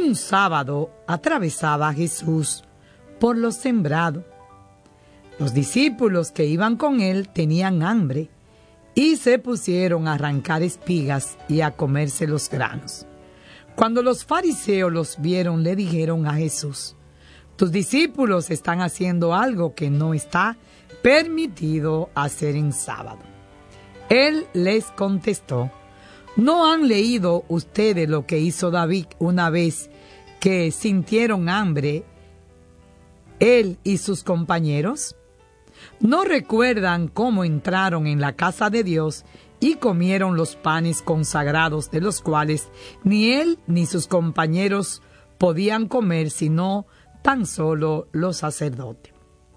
Un sábado atravesaba Jesús por los sembrados. Los discípulos que iban con él tenían hambre y se pusieron a arrancar espigas y a comerse los granos. Cuando los fariseos los vieron, le dijeron a Jesús: tus discípulos están haciendo algo que no está permitido hacer en sábado. Él les contestó: ¿no han leído ustedes lo que hizo David una vez que sintieron hambre, él y sus compañeros? ¿No recuerdan cómo entraron en la casa de Dios y comieron los panes consagrados, de los cuales ni él ni sus compañeros podían comer, sino tan solo los sacerdotes?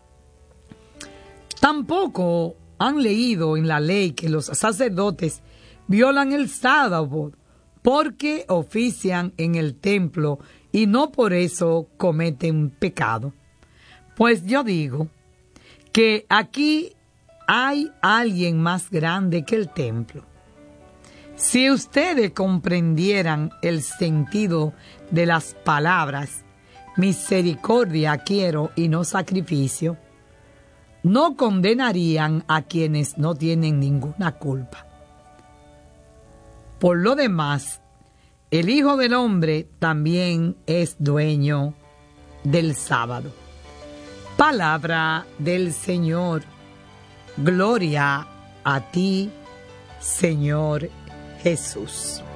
Tampoco han leído en la ley que los sacerdotes violan el sábado porque ofician en el templo y no por eso cometen pecado. Pues yo digo que aquí hay alguien más grande que el templo. Si ustedes comprendieran el sentido de las palabras misericordia quiero y no sacrificio, no condenarían a quienes no tienen ninguna culpa. Por lo demás, el Hijo del Hombre también es dueño del sábado. Palabra del Señor. Gloria a ti, Señor Jesús.